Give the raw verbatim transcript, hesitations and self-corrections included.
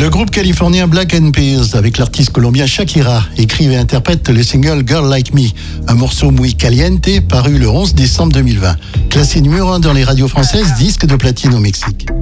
Le groupe californien Black and Peas avec l'artiste colombien Shakira écrivent et interprètent le single Girl Like Me, un morceau muy caliente paru le onze décembre deux mille vingt, classé numéro un dans les radios françaises, disque de platine au Mexique.